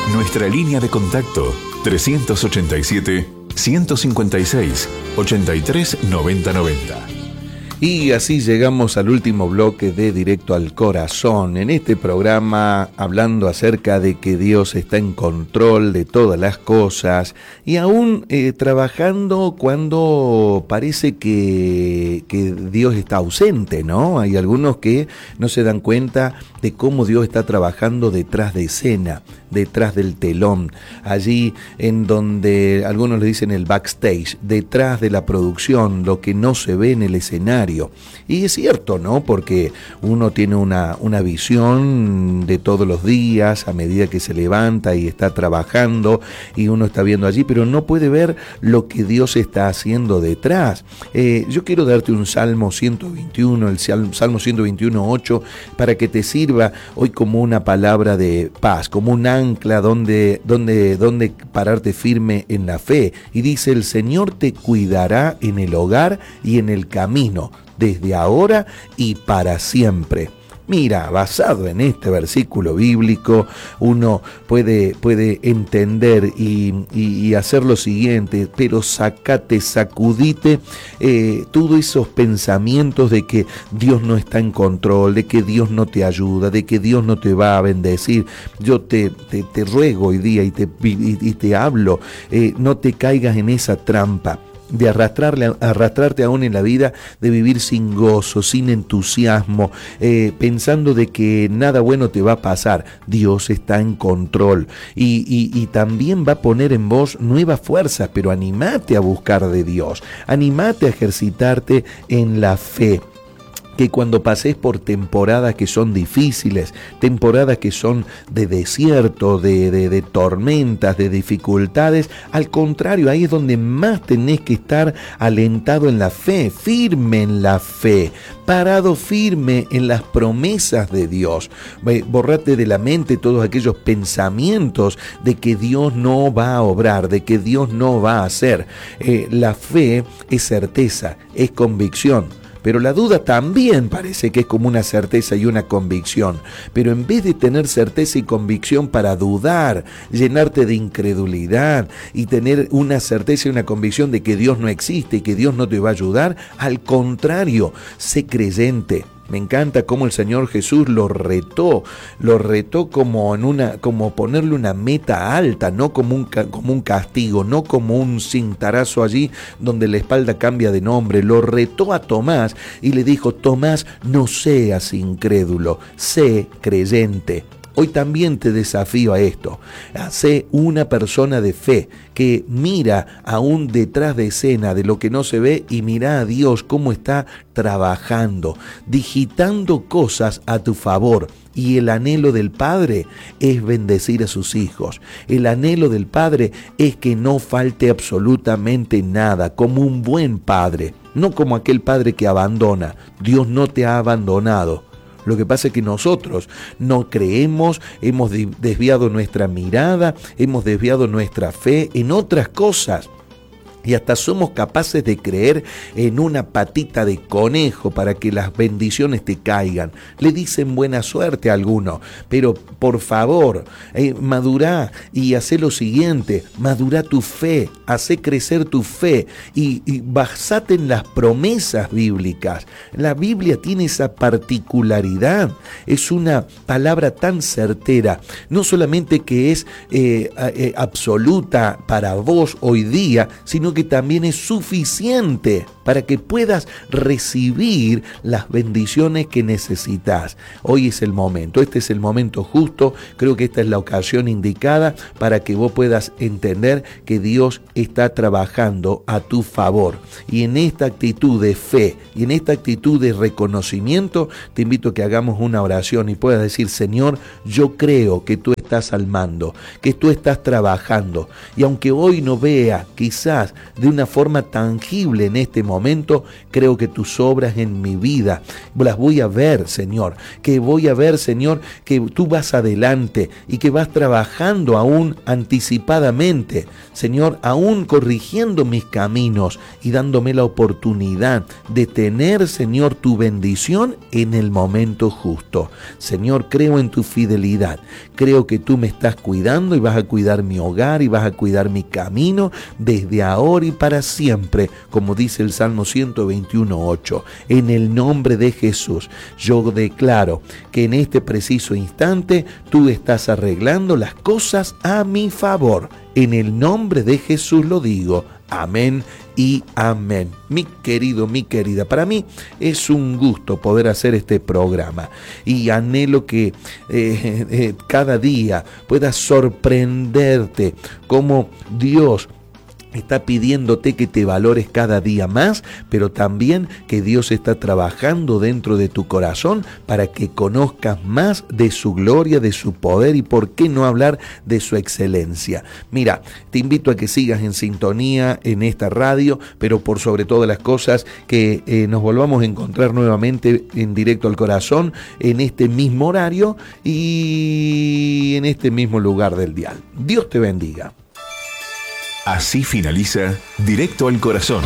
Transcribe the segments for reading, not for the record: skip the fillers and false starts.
Nuestra línea de contacto 387-156-839090. Y así llegamos al último bloque de Directo al Corazón, en este programa hablando acerca de que Dios está en control de todas las cosas y aún trabajando cuando parece que Dios está ausente, ¿no? Hay algunos que no se dan cuenta de cómo Dios está trabajando detrás de escena, detrás del telón, allí en donde algunos le dicen el backstage, detrás de la producción, lo que no se ve en el escenario. Y es cierto, ¿no? Porque uno tiene una visión de todos los días a medida que se levanta y está trabajando y uno está viendo allí, pero no puede ver lo que Dios está haciendo detrás. Yo quiero darte un Salmo 121, el Salmo 121:8, para que te sirva hoy como una palabra de paz, como un ancla donde pararte firme en la fe. Y dice: el Señor te cuidará en el hogar y en el camino, desde ahora y para siempre. Mira, basado en este versículo bíblico, uno puede entender y hacer lo siguiente: pero sacudite todos esos pensamientos de que Dios no está en control, de que Dios no te ayuda, de que Dios no te va a bendecir. Yo te ruego hoy día y te hablo, no te caigas en esa trampa de arrastrarte aún en la vida, de vivir sin gozo, sin entusiasmo, pensando de que nada bueno te va a pasar. Dios está en control y también va a poner en vos nuevas fuerzas, pero animate a buscar de Dios, animate a ejercitarte en la fe. Que cuando pases por temporadas que son difíciles, temporadas que son de desierto, de tormentas, de dificultades, al contrario, ahí es donde más tenés que estar alentado en la fe, firme en la fe, parado firme en las promesas de Dios. Borrate de la mente todos aquellos pensamientos de que Dios no va a obrar, de que Dios no va a hacer. La fe es certeza, es convicción. Pero la duda también parece que es como una certeza y una convicción. Pero en vez de tener certeza y convicción para dudar, llenarte de incredulidad y tener una certeza y una convicción de que Dios no existe y que Dios no te va a ayudar, al contrario, sé creyente. Me encanta cómo el Señor Jesús lo retó como ponerle una meta alta, no como un castigo, no como un cintarazo allí donde la espalda cambia de nombre. Lo retó a Tomás y le dijo: Tomás, no seas incrédulo, sé creyente. Hoy también te desafío a esto. Sé una persona de fe que mira aún detrás de escena de lo que no se ve y mira a Dios cómo está trabajando, digitando cosas a tu favor. Y el anhelo del Padre es bendecir a sus hijos. El anhelo del Padre es que no falte absolutamente nada, como un buen padre, no como aquel padre que abandona. Dios no te ha abandonado. Lo que pasa es que nosotros no creemos, hemos desviado nuestra mirada, hemos desviado nuestra fe en otras cosas. Y hasta somos capaces de creer en una patita de conejo para que las bendiciones te caigan. Le dicen buena suerte a alguno, pero por favor, madurá y hacé lo siguiente: madurá tu fe, hacé crecer tu fe y basate en las promesas bíblicas. La Biblia tiene esa particularidad, es una palabra tan certera, no solamente que es absoluta para vos hoy día, sino que también es suficiente para que puedas recibir las bendiciones que necesitas. Hoy es el momento, este es el momento justo. Creo que esta es la ocasión indicada para que vos puedas entender que Dios está trabajando a tu favor. Y en esta actitud de fe y en esta actitud de reconocimiento, te invito a que hagamos una oración y puedas decir: Señor, yo creo que tú estás al mando, que tú estás trabajando. Y aunque hoy no vea quizás de una forma tangible en este momento. Creo que tus obras en mi vida las voy a ver, Señor, que voy a ver, Señor, que tú vas adelante y que vas trabajando aún anticipadamente, Señor, aún corrigiendo mis caminos y dándome la oportunidad de tener, Señor, tu bendición en el momento justo. Señor, creo en tu fidelidad, creo que tú me estás cuidando y vas a cuidar mi hogar y vas a cuidar mi camino desde ahora y para siempre, como dice el Salmo 121:8. En el nombre de Jesús, yo declaro que en este preciso instante tú estás arreglando las cosas a mi favor. En el nombre de Jesús lo digo. Amén y amén. Mi querido, mi querida, para mí es un gusto poder hacer este programa y anhelo que cada día puedas sorprenderte cómo Dios está pidiéndote que te valores cada día más, pero también que Dios está trabajando dentro de tu corazón para que conozcas más de su gloria, de su poder y por qué no hablar de su excelencia. Mira, te invito a que sigas en sintonía en esta radio, pero por sobre todas las cosas que nos volvamos a encontrar nuevamente en Directo al Corazón en este mismo horario y en este mismo lugar del dial. Dios te bendiga. Así finaliza Directo al Corazón.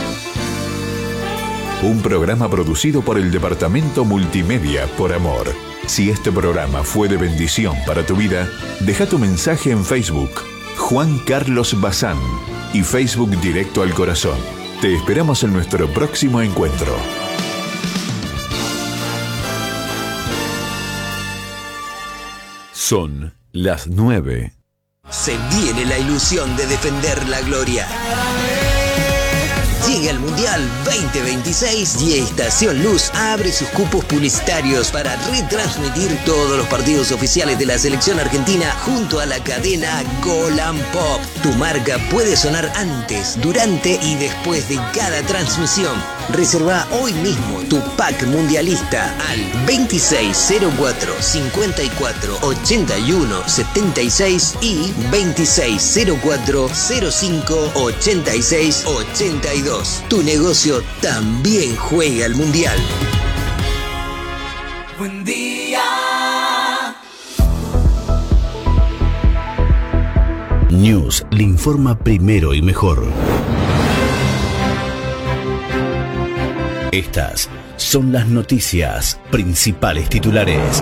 Un programa producido por el Departamento Multimedia por Amor. Si este programa fue de bendición para tu vida, deja tu mensaje en Facebook, Juan Carlos Bazán, y Facebook Directo al Corazón. Te esperamos en nuestro próximo encuentro. Son las 9. Se viene la ilusión de defender la gloria. Llega el Mundial 2026 y Estación Luz abre sus cupos publicitarios para retransmitir todos los partidos oficiales de la selección argentina junto a la cadena Golan Pop. Tu marca puede sonar antes, durante y después de cada transmisión. Reserva hoy mismo tu pack mundialista al 2604 54 81 76 y 2604 05 86 82. Tu negocio también juega al Mundial. Buen día. News le informa primero y mejor. Estas son las noticias, principales titulares.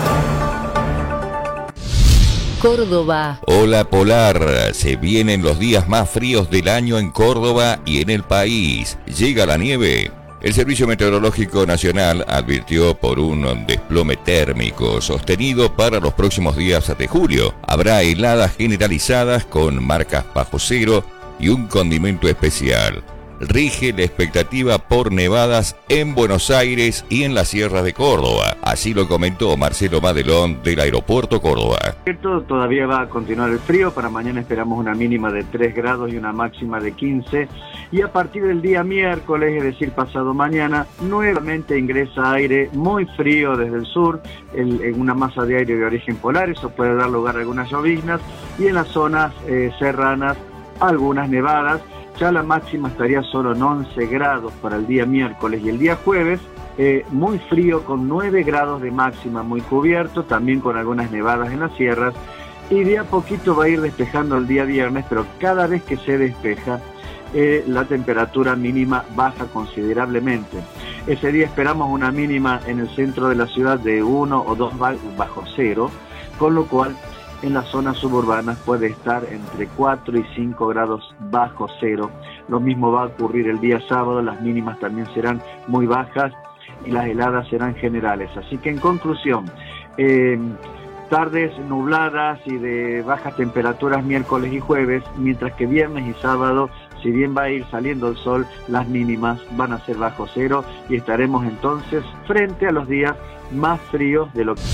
Córdoba. Hola Polar, se vienen los días más fríos del año en Córdoba y en el país. Llega la nieve. El Servicio Meteorológico Nacional advirtió por un desplome térmico sostenido para los próximos días de julio. Habrá heladas generalizadas con marcas bajo cero y un condimento especial. Rige la expectativa por nevadas en Buenos Aires y en las sierras de Córdoba. Así lo comentó Marcelo Madelón del Aeropuerto Córdoba. Todavía va a continuar el frío. Para mañana esperamos una mínima de 3 grados y una máxima de 15. Y a partir del día miércoles, es decir, pasado mañana, nuevamente ingresa aire muy frío desde el sur, en una masa de aire de origen polar. Eso puede dar lugar a algunas lloviznas y en las zonas serranas algunas nevadas. Ya la máxima estaría solo en 11 grados para el día miércoles y el día jueves, muy frío con 9 grados de máxima, muy cubierto, también con algunas nevadas en las sierras, y de a poquito va a ir despejando el día viernes, pero cada vez que se despeja, la temperatura mínima baja considerablemente. Ese día esperamos una mínima en el centro de la ciudad de 1 o 2 bajo cero, con lo cual en las zonas suburbanas puede estar entre 4 y 5 grados bajo cero. Lo mismo va a ocurrir el día sábado, las mínimas también serán muy bajas y las heladas serán generales. Así que en conclusión, tardes nubladas y de bajas temperaturas miércoles y jueves, mientras que viernes y sábado, si bien va a ir saliendo el sol, las mínimas van a ser bajo cero y estaremos entonces frente a los días más fríos de lo que...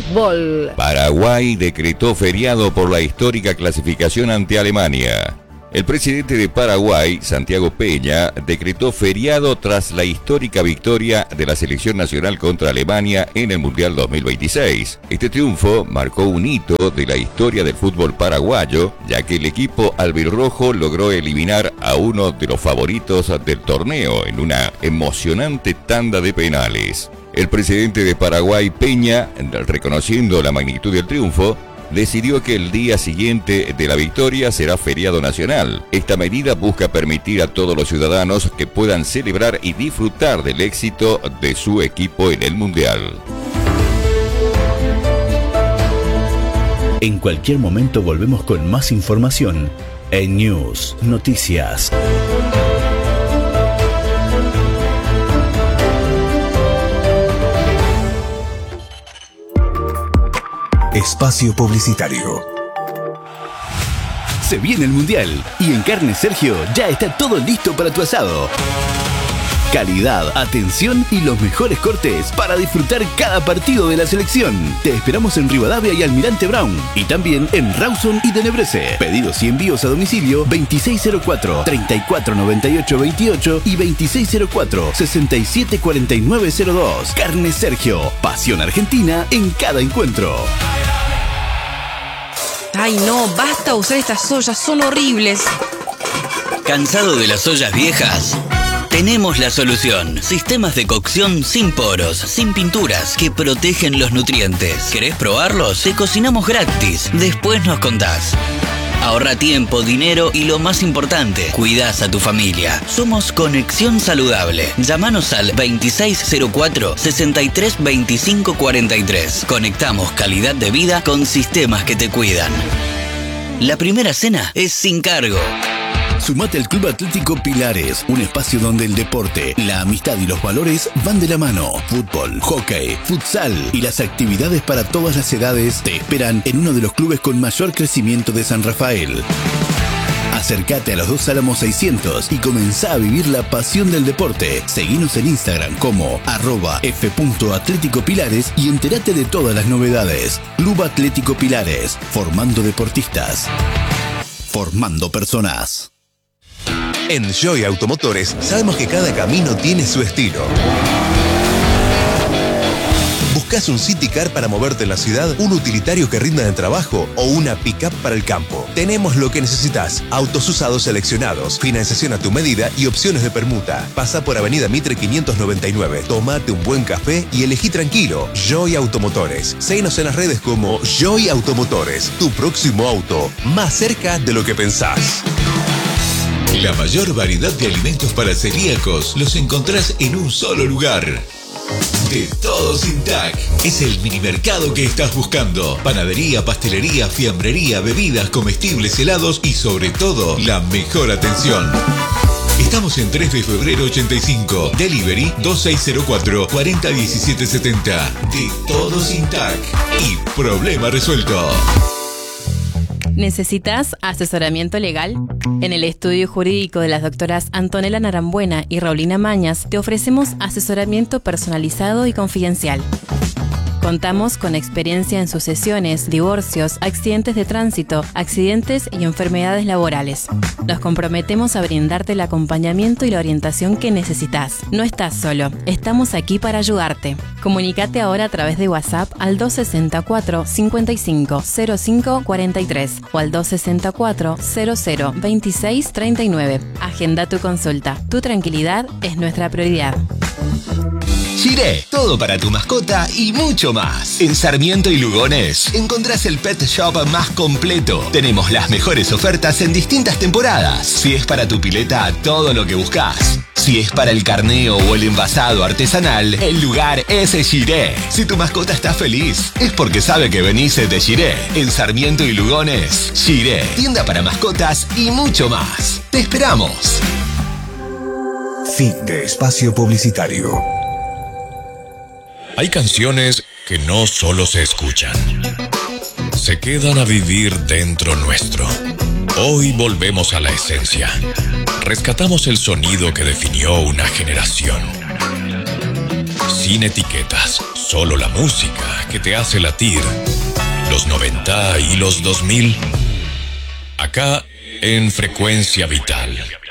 Fútbol. Paraguay decretó feriado por la histórica clasificación ante Alemania. El presidente de Paraguay, Santiago Peña, decretó feriado tras la histórica victoria de la selección nacional contra Alemania en el Mundial 2026. Este triunfo marcó un hito de la historia del fútbol paraguayo, ya que el equipo albirrojo logró eliminar a uno de los favoritos del torneo en una emocionante tanda de penales. El presidente de Paraguay, Peña, reconociendo la magnitud del triunfo, decidió que el día siguiente de la victoria será feriado nacional. Esta medida busca permitir a todos los ciudadanos que puedan celebrar y disfrutar del éxito de su equipo en el Mundial. En cualquier momento volvemos con más información en News Noticias. Espacio publicitario. Se viene el Mundial y en Carne Sergio ya está todo listo para tu asado. Calidad, atención y los mejores cortes para disfrutar cada partido de la selección. Te esperamos en Rivadavia y Almirante Brown y también en Rawson y Tenebrese. Pedidos y envíos a domicilio 2604-349828 y 2604-674902. Carne Sergio, pasión argentina en cada encuentro. Ay no, basta usar estas ollas, son horribles. ¿Cansado de las ollas viejas? Tenemos la solución. Sistemas de cocción sin poros, sin pinturas, que protegen los nutrientes. ¿Querés probarlos? Te cocinamos gratis. Después nos contás. Ahorra tiempo, dinero y lo más importante, cuidás a tu familia. Somos Conexión Saludable. Llámanos al 2604-632543. Conectamos calidad de vida con sistemas que te cuidan. La primera cena es sin cargo. Sumate al Club Atlético Pilares, un espacio donde el deporte, la amistad y los valores van de la mano. Fútbol, hockey, futsal y las actividades para todas las edades te esperan en uno de los clubes con mayor crecimiento de San Rafael. Acércate a los 2 Álamos 600 y comenzá a vivir la pasión del deporte. Seguinos en Instagram como @f.atléticopilares y entérate de todas las novedades. Club Atlético Pilares, formando deportistas, formando personas. En Joy Automotores sabemos que cada camino tiene su estilo. ¿Buscas un City Car para moverte en la ciudad, un utilitario que rinda en el trabajo o una pick-up para el campo? Tenemos lo que necesitas. Autos usados seleccionados, financiación a tu medida y opciones de permuta. Pasa por Avenida Mitre 599, tomate un buen café y elegí tranquilo. Joy Automotores. Seguinos en las redes como Joy Automotores. Tu próximo auto, más cerca de lo que pensás. La mayor variedad de alimentos para celíacos los encontrás en un solo lugar. De Todo Sin TAC. Es el minimercado que estás buscando. Panadería, pastelería, fiambrería, bebidas, comestibles, helados y sobre todo, la mejor atención. Estamos en 3 de febrero 85. Delivery 2604-401770. De Todo Sin TAC. Y problema resuelto. ¿Necesitas asesoramiento legal? En el estudio jurídico de las doctoras Antonella Narambuena y Raulina Mañas te ofrecemos asesoramiento personalizado y confidencial. Contamos con experiencia en sucesiones, divorcios, accidentes de tránsito, accidentes y enfermedades laborales. Nos comprometemos a brindarte el acompañamiento y la orientación que necesitas. No estás solo, estamos aquí para ayudarte. Comunícate ahora a través de WhatsApp al 264 55 05 43 o al 264 00 26 39. Agenda tu consulta. Tu tranquilidad es nuestra prioridad. Chiré, todo para tu mascota y mucho más. En Sarmiento y Lugones encontrás el pet shop más completo. Tenemos las mejores ofertas en distintas temporadas. Si es para tu pileta, todo lo que buscas. Si es para el carneo o el envasado artesanal, el lugar es Chiré. Si tu mascota está feliz, es porque sabe que venís de Chiré. En Sarmiento y Lugones, Chiré, tienda para mascotas y mucho más. ¡Te esperamos! Fin de espacio publicitario. Hay canciones que no solo se escuchan, se quedan a vivir dentro nuestro. Hoy volvemos a la esencia. Rescatamos el sonido que definió una generación. Sin etiquetas, solo la música que te hace latir. Los 90 y los 2000. Acá en Frecuencia Vital.